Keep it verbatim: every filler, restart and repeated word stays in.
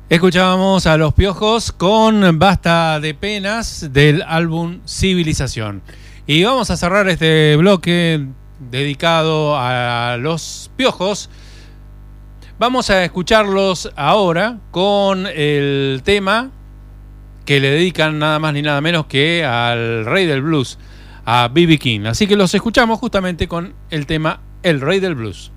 Escuchábamos a Los Piojos con Basta de Penas del álbum Civilización. Y vamos a cerrar este bloque dedicado a Los Piojos. Vamos a escucharlos ahora con el tema que le dedican nada más ni nada menos que al rey del blues, a B B King. Así que los escuchamos justamente con el tema El Rey del Blues.